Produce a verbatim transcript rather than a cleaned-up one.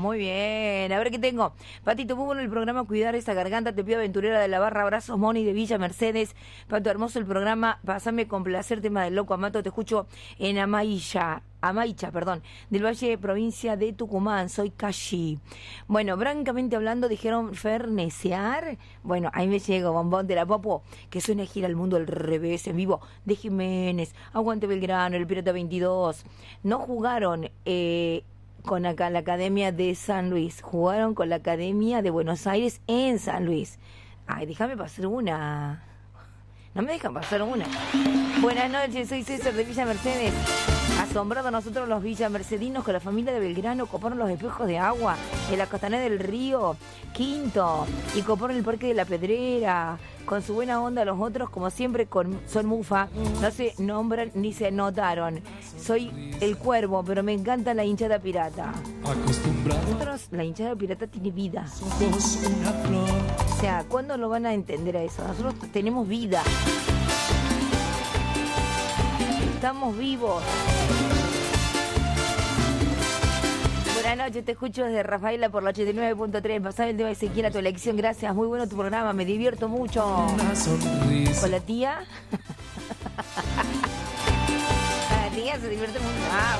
muy bien. A ver qué tengo. Patito, muy bueno el programa Cuidar esa garganta. Te pido aventurera de la barra. Abrazos, Moni de Villa Mercedes. Pato, hermoso el programa. Pásame con placer tema del loco Amato. Te escucho en Amaicha. Amaicha, perdón, del Valle, provincia de Tucumán, soy Cashi. Bueno, francamente hablando, dijeron fernecear. Bueno, ahí me llego, bombón de la Popo, que suena gira al mundo al revés, en vivo, de Jiménez, Aguante Belgrano, el Pirata veintidós. No jugaron eh, con acá la Academia de San Luis, jugaron con la Academia de Buenos Aires en San Luis. Ay, déjame pasar una. No me dejan pasar una. Buenas noches, soy César de Villa Mercedes. Asombrado nosotros los villamercedinos con la familia de Belgrano coparon los espejos de agua en la costanera del río Quinto y coparon el Parque de la Pedrera. Con su buena onda los otros, como siempre, con son mufa, no se nombran ni se notaron. Soy el Cuervo, pero me encanta la hinchada pirata. Nosotros, la hinchada pirata tiene vida. O sea, ¿cuándo lo van a entender a eso? Nosotros tenemos vida. Estamos vivos. Buenas noches, te escucho desde Rafaela por la ochenta y nueve punto tres. Pasame el tema de Ezequiel a tu elección. Gracias, muy bueno tu programa, me divierto mucho. Con la tía. La tía se divierte mucho. Ah,